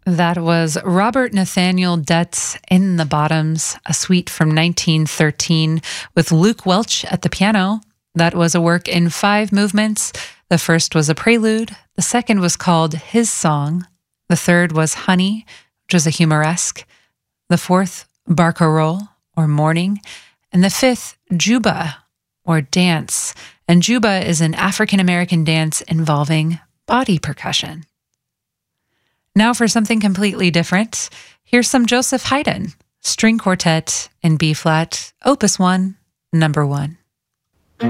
That was Robert Nathaniel Dett's In the Bottoms, a suite from 1913 with Luke Welch at the piano. That was a work in 5 movements. The first was a prelude. The second was called His Song. The third was Honey, which was a humoresque. The fourth, Barcarolle, or Morning. And the fifth, Juba, or Dance. And Juba is an African-American dance involving body percussion. Now for something completely different, here's some Joseph Haydn, String Quartet in B-flat, Opus 1, number 1.